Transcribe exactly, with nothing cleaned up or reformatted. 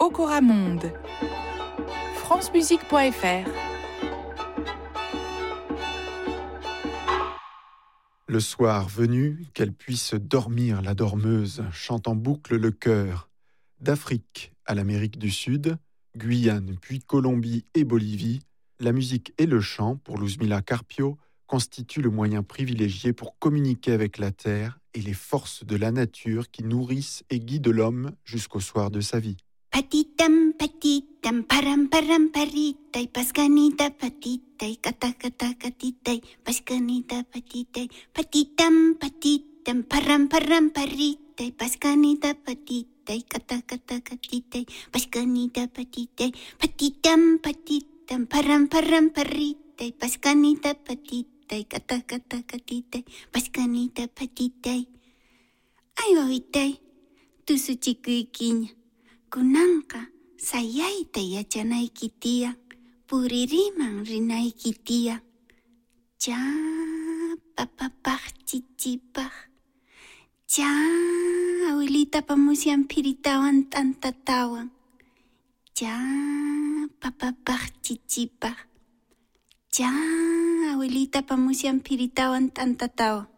Okora Monde. francemusique point f r. Le soir venu, qu'elle puisse dormir la dormeuse, chante en boucle le chœur. D'Afrique à l'Amérique du Sud, Guyane, puis Colombie et Bolivie, la musique et le chant, pour Luzmila Carpio, constituent le moyen privilégié pour communiquer avec la terre et les forces de la nature qui nourrissent et guident l'homme jusqu'au soir de sa vie. Patitam, patitam, param, param, paritai, pascanita, patitai, kata, kata, katitai, pascanita, patitai, patitam, patitam, param, param, paritai, pascanita, patitai, kata, kata, katitai, pascanita, patitai, patitam, patitam, param, param, paritai, pascanita, patitai, kata, kata, katitai, pascanita, patitai. Ay, wawitai, tu suchikuikinya. Kunangka sayay tayachanay kitiyak, puririmang rinay kitiyak. Ja papapaj chichipaj, ja abuelita pamusian piritawan tantatawan. Ja papapaj chichipaj, ja abuelita pamusian piritawan tantatawa.